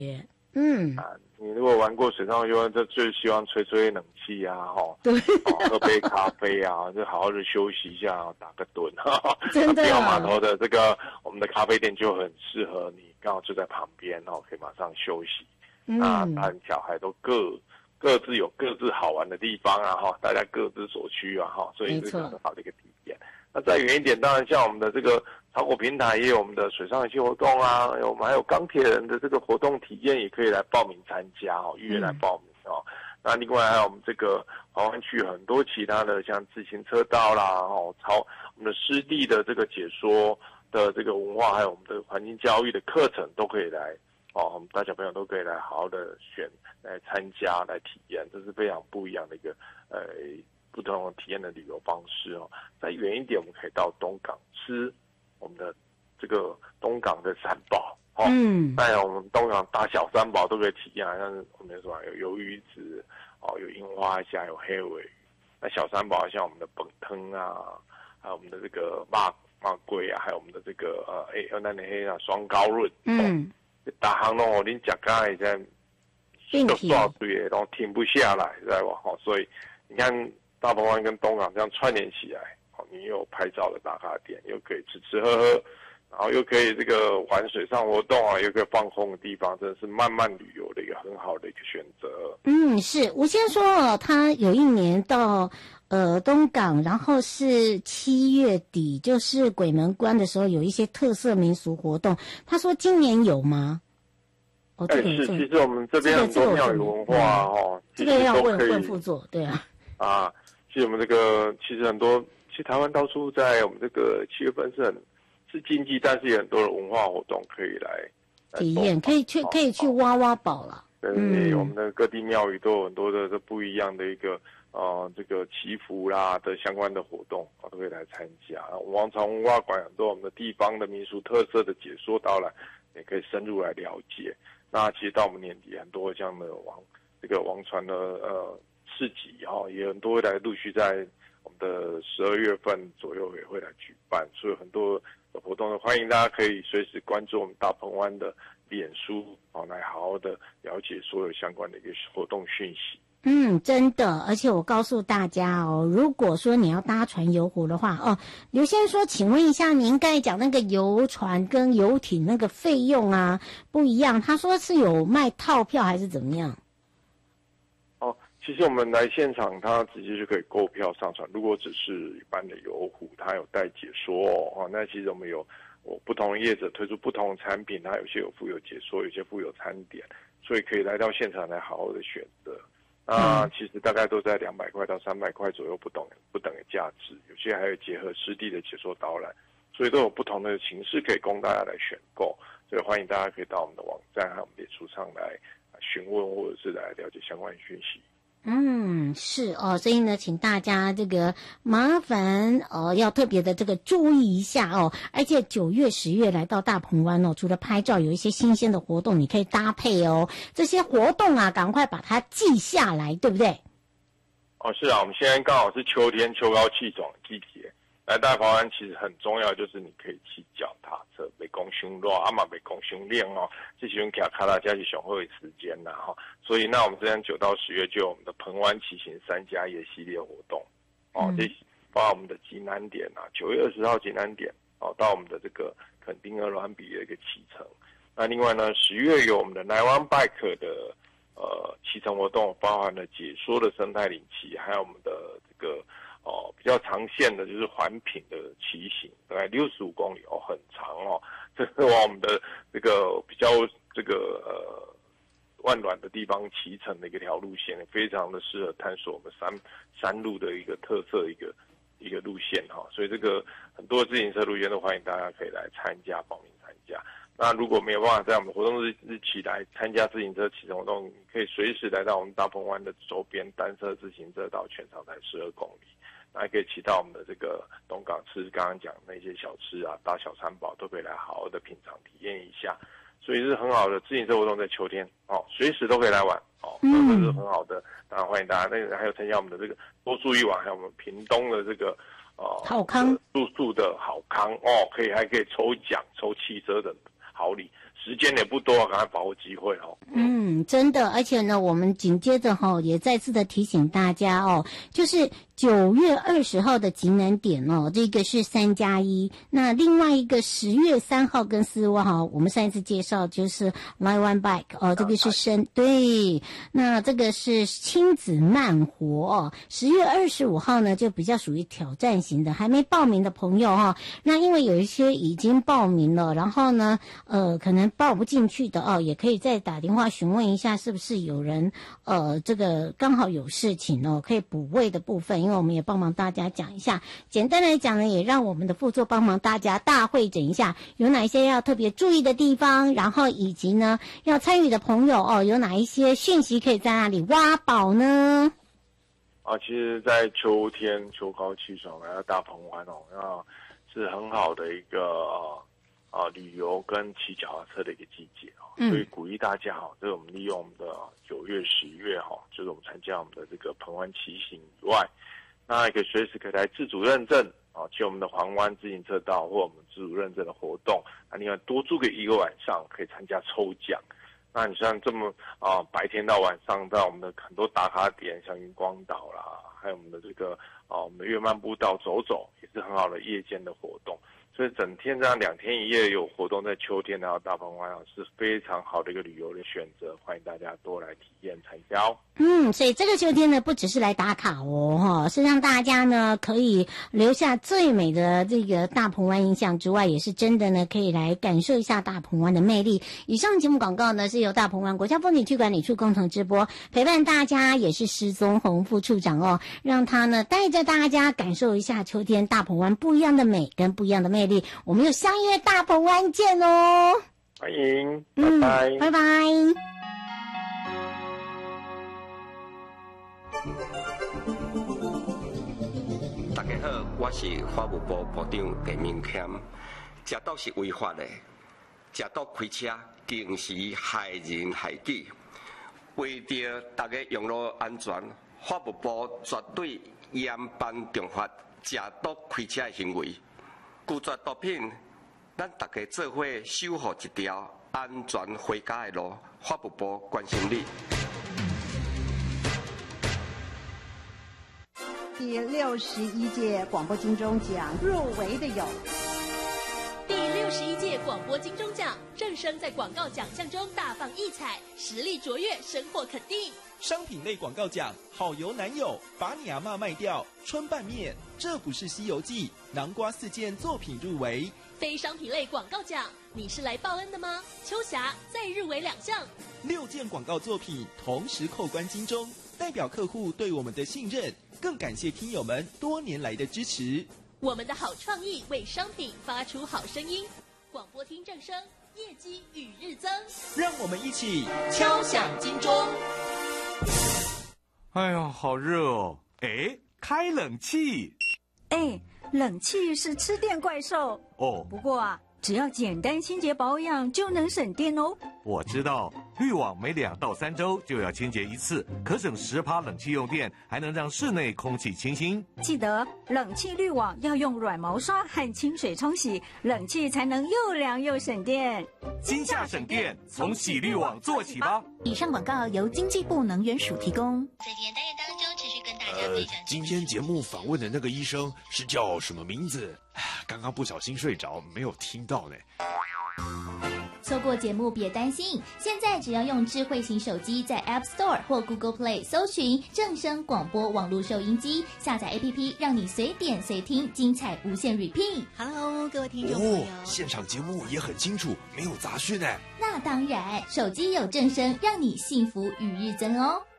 嗯啊，你如果玩过水上游玩，就最希望吹吹冷气啊， 对， 喝杯咖啡啊，就好好的休息一下，打个盹。 真的。 不要码头的这个我们的咖啡店就很适合你，刚好就在旁边，可以马上休息。那大人小孩都各自有各自好玩的地方啊，大家各自所需啊，所以这个很好的一个体验。那再远一点，当然像我们的这个草果平台也有我们的水上游戏活动啊，我们还有钢铁人的这个活动体验，也可以来报名参加预约来报名那另外还有我们这个环湾区很多其他的像自行车道啦，我们的湿地的这个解说的这个文化，还有我们的环境教育的课程都可以来我们大小朋友都可以来好好的来参加来体验，这是非常不一样的一个不同的体验的旅游方式再远一点，我们可以到东港吃我们的这个东港的三宝当然我们东港大小三宝都可以体验，像我们有什么有鱿鱼子有樱花虾，有黑尾鱼。那小三宝像我们的本汤啊，还有我们的这个麻粿啊，还有我们的这个那黑双高润大行拢恁食咖会在就抓水的，然后停不下来，知道吧？所以你看大鹏湾跟东港这样串联起来，你有拍照的打卡点，又可以吃吃喝喝，然后又可以这个玩水上活动又可以放空的地方，真的是慢慢旅游的一个很好的一个选择。 是吴先说他有一年到东港，然后是7月底，就是鬼门关的时候，有一些特色民俗活动。他说今年有吗？ 是，其实我们这边很多庙宇文化这个要问副座，对啊。 其实我们这个其实很多，其实台湾到处在我们这个7月份是禁忌，但是有很多的文化活动可以来体验，可以去挖挖宝了。 对，我们的各地庙宇都有很多的不一样的一个这个祈福啦的相关的活动都可以来参加。王朝文化馆很多我们的地方的民俗特色的解说导览，也可以深入来了解。那其实到我们年底，很多这样的王船的市集也很多会来陆续在我们的12月份左右也会来举办，所以很多的活动欢迎大家可以随时关注我们大鹏湾的脸书来好好的了解所有相关的一个活动讯息。 真的，而且我告诉大家如果说你要搭船游湖的话刘先生说，请问一下，您刚才讲那个游船跟游艇那个费用啊不一样，他说是有卖套票还是怎么样？ 其实我们来现场，他直接就可以购票上船。如果只是一般的游湖，他有带解说那其实我们有不同的业者推出不同的产品，它有些有附有解说，有些附有餐点，所以可以来到现场来好好的选择。其实大概都在200块到300块左右不等的价值，有些还有结合湿地的解说导览，所以都有不同的形式可以供大家来选购。所以欢迎大家可以到我们的网站和我们脸书上来询问或者是来了解相关讯息。 是所以呢，请大家这个麻烦要特别的这个注意一下而且9月、10月来到大鹏湾除了拍照，有一些新鲜的活动你可以搭配这些活动啊，赶快把它记下来，对不对？ 是啊，我们现在刚好是秋天秋高气爽的季节，来大鹏湾其实很重要，就是你可以骑脚踏车，别讲伤热嘛别讲伤冷这时阵骑脚踏车是上好的时间啦所以那我们这边9到10月就有我们的鹏湾骑行3+1系列活动这包括我们的极南点9月20号极南点到我们的这个垦丁和软比的一个启程。那另外呢，10月有我们的台湾 Bike 的骑乘活动，包含了解说的生态领骑，还有我们的这个比较长线的就是环评的骑行，大概65公里很长这是往我们的这个比较这个万峦的地方骑乘的一条路线，非常的适合探索我们山路的一个特色一个路线所以这个很多自行车路线都欢迎大家可以来参加，报名参加。那如果没有办法在我们活动日期来参加自行车骑乘活动，你可以随时来到我们大鹏湾的周边单车自行车道，全长才12公里。那还可以骑到我们的这个东港吃刚刚讲那些小吃啊，大小餐堡都可以来好好的品尝体验一下。所以是很好的自行车活动，在秋天随时都可以来玩这是很好的。当然欢迎大家，那个还有参加我们的这个多住一晚，还有我们屏东的这个好康住宿的好康还可以抽奖抽汽车的好礼时间也不多，赶快把握机会哦。 真的，而且呢，我们紧接着也再次的提醒大家就是9月20号的极南点这个是3+1，那另外一个10月3号跟4号，我们上一次介绍就是 Live One Bike 这个是对，那这个是亲子慢活10月25号呢就比较属于挑战型的，还没报名的朋友那因为有一些已经报名了，然后呢可能报不进去的也可以再打电话询问一下是不是有人这个刚好有事情可以补位的部分，因为我们也帮忙大家讲一下，简单来讲呢，也让我们的副座帮忙大家大会诊一下有哪一些要特别注意的地方，然后以及呢要参与的朋友有哪一些讯息可以在那里挖宝呢？ 其实在秋天秋高气爽来到大鹏湾那是很好的一个旅游跟骑脚踏车的一个季节所以鼓励大家就是我们利用我们的9月10月就是我们参加我们的这个鹏湾骑行以外，那也可以随时可以来自主认证去我们的环湾自行车道或我们自主认证的活动，那另外多住个1个晚上可以参加抽奖。那你像这么白天到晚上在我们的很多打卡点，像云光岛啦，还有我们的这个我们的月漫步道走走，也是很好的夜间的活动。所以整天这样2天1夜有活动，在秋天来到大鹏湾是非常好的一个旅游的选择，欢迎大家多来体验参加所以这个秋天呢，不只是来打卡是让大家呢可以留下最美的这个大鹏湾印象之外，也是真的呢可以来感受一下大鹏湾的魅力。以上节目广告呢是由大鹏湾国家风景区管理处共同直播，陪伴大家也是施宗宏副处长让他呢带着大家感受一下秋天大鹏湾不一样的美跟不一样的魅力。我们又相约大鹏湾见欢迎，拜拜， 拜拜。 大家好，我是法务部部长陈明谦。食毒是违法的，食毒开车更是害人害己。为着大家用路安全，法务部绝对严办重罚食毒开车的行为。拒绝毒品，咱大家做伙守护一条安全回家的路。法务部关心你。 第61届广播金钟奖入围的有第61届广播金钟奖，正声在广告奖项中大放异彩，实力卓越，深获肯定。 商品类广告奖，好油男友，把你阿嬷卖掉，春拌面，这不是西游记，南瓜4件作品入围。 非商品类广告奖，你是来报恩的吗？秋霞再入围2项 ，6件广告作品同时扣关金钟，代表客户对我们的信任，更感谢听友们多年来的支持。 我们的好创意为商品发出好声音，广播听正声，业绩与日增。 让我们一起敲响金钟。 哎呀，好热哦！哎，开冷气。 冷气是吃电怪兽哦。 不过只要简单清洁保养就能省电哦。 我知道，滤网每2到3周就要清洁1次，可省10%冷气用电，还能让室内空气清新。 记得冷气滤网要用软毛刷和清水冲洗，冷气才能又凉又省电。 今夏省电，从洗滤网做起吧。 以上广告由经济部能源署提供。 在今天单元当中，持续跟大家分享。 今天节目访问的那个医生是叫什么名字？刚刚不小心睡着，没有听到呢。 错过节目别担心，现在只要用智慧型手机在 App Store 或 Google Play 搜寻正声广播网络收音机，下载 APP， 让你随点随听，精彩无限 repeat。 Hello， 各位听众朋友， 现场节目也很清楚，没有杂讯呢。 那当然，手机有正声，让你幸福与日增哦。